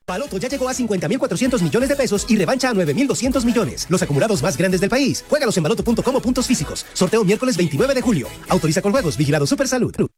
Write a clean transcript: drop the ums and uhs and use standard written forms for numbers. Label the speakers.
Speaker 1: Baloto ya llegó a 50.400 millones de pesos y revancha a 9.200 millones. Los acumulados más grandes del país. Juégalos en baloto.com o puntos físicos. Sorteo miércoles 29 de julio. Autoriza con juegos. Vigilado Supersalud.